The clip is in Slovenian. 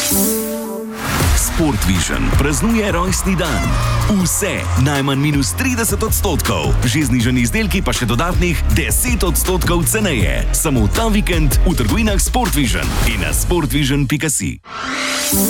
Sportvision praznuje rojstni dan. Vse najmanj -30%, že znižani izdelki pa še dodatnih 10% ceneje. Samo ta vikend v trgovinah Sportvision in na sportvision.si.